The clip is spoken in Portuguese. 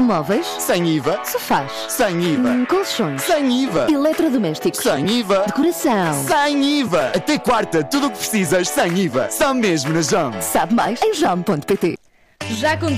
Móveis. Sem IVA. Sofás. Sem IVA. Colchões. Sem IVA. Eletrodomésticos. Sem IVA. Decoração. Sem IVA. Até quarta, tudo o que precisas sem IVA. Só mesmo na JOM. Sabe mais em jam.pt. Já com